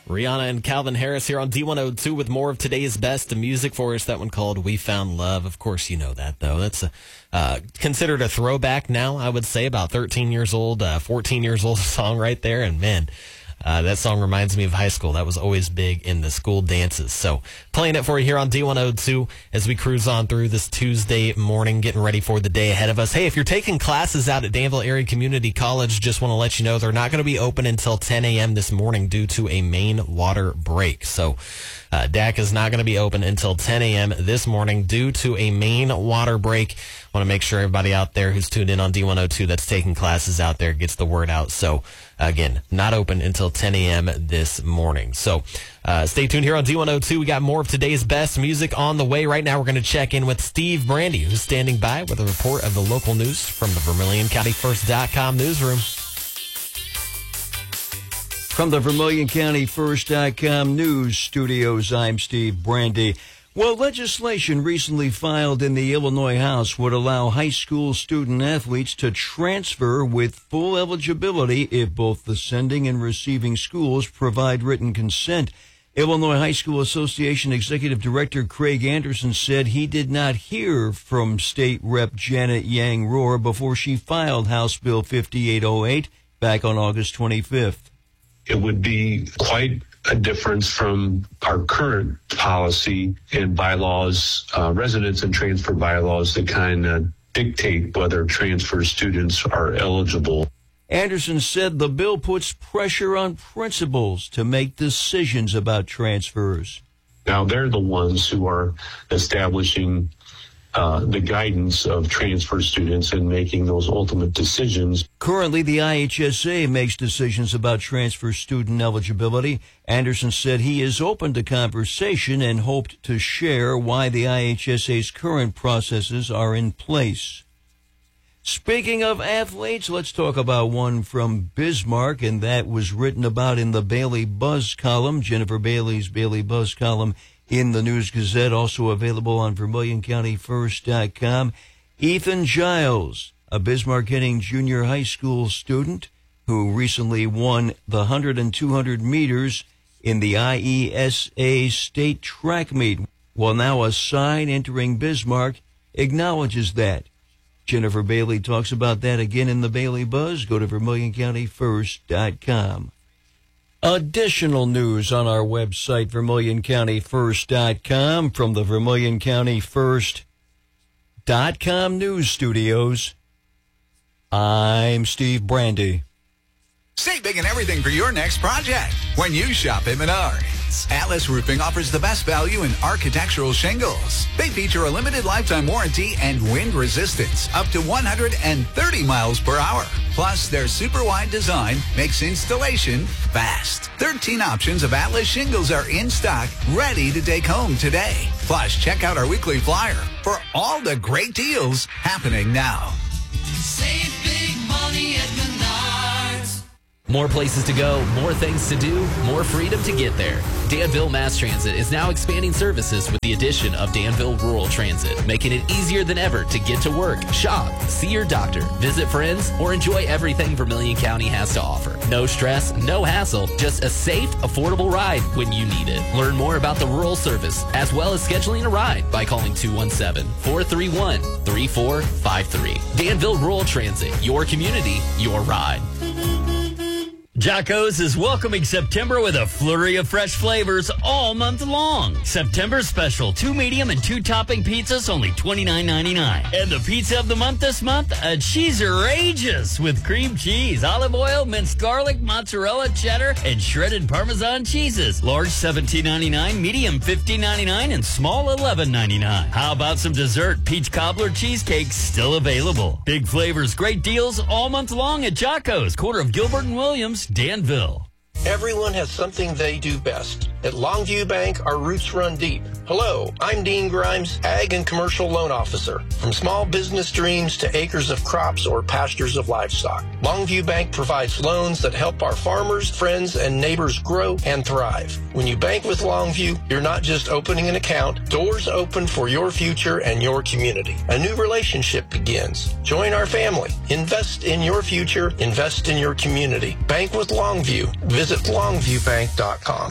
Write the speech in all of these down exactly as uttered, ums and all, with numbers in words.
Rihanna and Calvin Harris here on D one oh two with more of today's best music for us. That one called We Found Love. Of course, you know that, though. That's a, uh, considered a throwback now, I would say. About thirteen years old, uh, fourteen years old song right there. And, man, uh, that song reminds me of high school. That was always big in the school dances. So playing it for you here on D one oh two as we cruise on through this Tuesday morning, getting ready for the day ahead of us. Hey, if you're taking classes out at Danville Area Community College, just want to let you know they're not going to be open until ten a.m. this morning due to a main water break. So uh, D A C is not going to be open until ten a.m. this morning due to a main water break. Want to make sure everybody out there who's tuned in on D one oh two that's taking classes out there gets the word out. So, again, not open until ten a.m. this morning. So, uh, stay tuned here on D one oh two. We got more of today's best music on the way. Right now, we're going to check in with Steve Brandy, who's standing by with a report of the local news from the Vermilion County First dot com newsroom. From the Vermilion County First dot com news studios, I'm Steve Brandy. Well, legislation recently filed in the Illinois House would allow high school student athletes to transfer with full eligibility if both the sending and receiving schools provide written consent. Illinois High School Association Executive Director Craig Anderson said he did not hear from State Rep Janet Yang Rohr before she filed House Bill fifty-eight oh eight back on August twenty-fifth. It would be quite a difference from our current policy and bylaws, uh, residence and transfer bylaws that kind of dictate whether transfer students are eligible. Anderson said the bill puts pressure on principals to make decisions about transfers. Now, they're the ones who are establishing uh, the guidance of transfer students and making those ultimate decisions. Currently, the I H S A makes decisions about transfer student eligibility. Anderson said he is open to conversation and hoped to share why the I H S A's current processes are in place. Speaking of athletes, let's talk about one from Bismarck, and that was written about in the Bailey Buzz column, Jennifer Bailey's Bailey Buzz column in the News Gazette, also available on Vermilion County First dot com. Ethan Giles, a Bismarck-Henning junior high school student who recently won the one hundred and two hundred meters in the I E S A state track meet. Well, now a sign entering Bismarck acknowledges that. Jennifer Bailey talks about that again in the Bailey Buzz. Go to Vermilion County First dot com. Additional news on our website, Vermilion County First dot com, from the Vermilion County First dot com news studios. I'm Steve Brandy. Save big and everything for your next project when you shop at Menards. Atlas Roofing offers the best value in architectural shingles. They feature a limited lifetime warranty and wind resistance up to one hundred thirty miles per hour. Plus, their super wide design makes installation fast. thirteen options of Atlas shingles are in stock, ready to take home today. Plus, check out our weekly flyer for all the great deals happening now. Save big money at Menards. More places to go, more things to do, more freedom to get there. Danville Mass Transit is now expanding services with the addition of Danville Rural Transit, making it easier than ever to get to work, shop, see your doctor, visit friends, or enjoy everything Vermilion County has to offer. No stress, no hassle, just a safe, affordable ride when you need it. Learn more about the rural service, as well as scheduling a ride by calling two one seven, four three one, three four five three. Danville Rural Transit, your community, your ride. Jocko's is welcoming September with a flurry of fresh flavors all month long. September special, two medium and two topping pizzas, only twenty-nine ninety-nine. And the pizza of the month this month, a Cheeserageous with cream cheese, olive oil, minced garlic, mozzarella, cheddar, and shredded Parmesan cheeses. Large seventeen ninety-nine, medium fifteen ninety-nine, and small eleven ninety-nine. How about some dessert? Peach cobbler cheesecake still available. Big flavors, great deals all month long at Jocko's, corner of Gilbert and Williams, Danville. Everyone has something they do best. At Longview Bank, our roots run deep. Hello, I'm Dean Grimes, Ag and Commercial Loan Officer. From small business dreams to acres of crops or pastures of livestock, Longview Bank provides loans that help our farmers, friends, and neighbors grow and thrive. When you bank with Longview, you're not just opening an account. Doors open for your future and your community. A new relationship begins. Join our family. Invest in your future. Invest in your community. Bank with Longview. Visit visit longview bank dot com.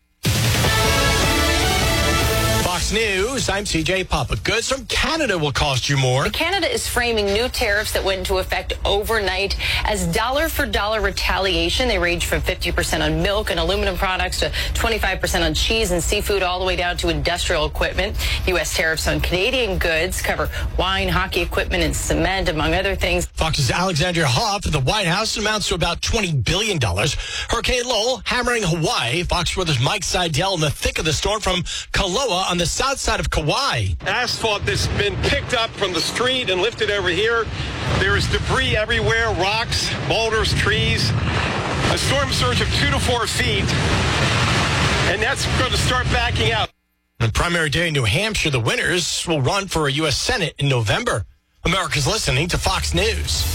Fox News, I'm C J Papa. Goods from Canada will cost you more. Canada is framing new tariffs that went into effect overnight as dollar-for-dollar retaliation. They range from fifty percent on milk and aluminum products to twenty-five percent on cheese and seafood, all the way down to industrial equipment. U S tariffs on Canadian goods cover wine, hockey equipment, and cement, among other things. Fox's Alexandria Hoff at the White House amounts to about twenty billion dollars. Hurricane Lowell hammering Hawaii. Fox Weather's Mike Seidel in the thick of the storm from Kaloa on the south side of Kauai. Asphalt that's been picked up from the street and lifted over here. There is debris everywhere, rocks, boulders, trees. A storm surge of two to four feet, and that's going to start backing out. On primary day in New Hampshire, the winners will run for a U S Senate in November. America's listening to Fox News.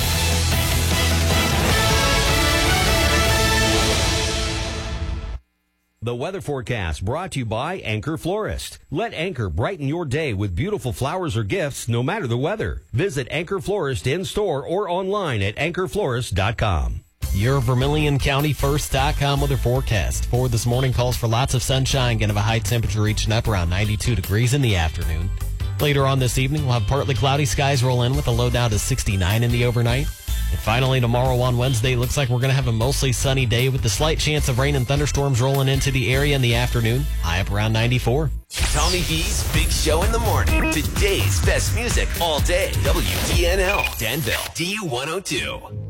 The weather forecast brought to you by Anchor Florist. Let Anchor brighten your day with beautiful flowers or gifts no matter the weather. Visit Anchor Florist in store or online at anchor florist dot com. Your Vermilion County First dot com weather forecast for this morning calls for lots of sunshine. Going to have a high temperature reaching up around ninety-two degrees in the afternoon. Later on this evening, we'll have partly cloudy skies roll in with a low down to sixty-nine in the overnight. And finally, tomorrow on Wednesday, looks like we're going to have a mostly sunny day with the slight chance of rain and thunderstorms rolling into the area in the afternoon. High up around ninety-four. Tommy B's Big Show in the morning. Today's best music all day. W D N L, Danville, D one oh two.